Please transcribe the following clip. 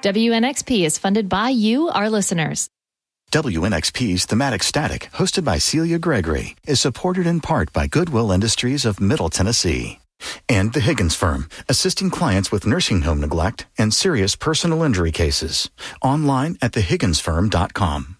WNXP is funded by you, our listeners. WNXP's Thematic Static, hosted by Celia Gregory, is supported in part by Goodwill Industries of Middle Tennessee and the Higgins Firm, assisting clients with nursing home neglect and serious personal injury cases. Online at thehigginsfirm.com.